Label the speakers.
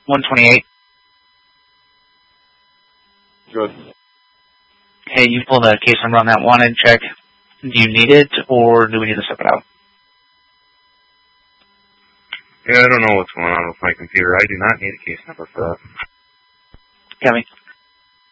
Speaker 1: 128.
Speaker 2: Good.
Speaker 1: Okay, you pull the case number on that wanted check. Do you need it, or do we need to step it out?
Speaker 2: Yeah, I don't know what's going on with my computer. I do not need a case number for that.
Speaker 1: Copy.